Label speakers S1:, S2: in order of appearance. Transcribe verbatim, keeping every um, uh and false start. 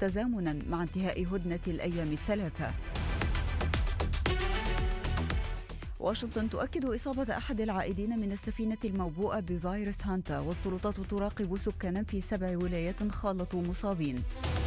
S1: تزامنا مع انتهاء هدنة الأيام الثلاثة. واشنطن تؤكد إصابة أحد العائدين من السفينة الموبوءة بفيروس هانتا، والسلطات تراقب سكانا في سبع ولايات خالطوا مصابين.